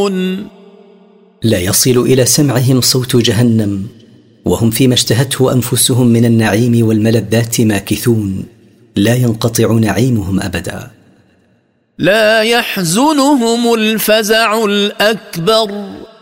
ماكثون. لا يصل إلى سمعهم صوت جهنم وهم فيما اشتهته أنفسهم من النعيم والملذات ماكثون، لا ينقطع نعيمهم أبدا. لا يحزنهم الفزع الأكبر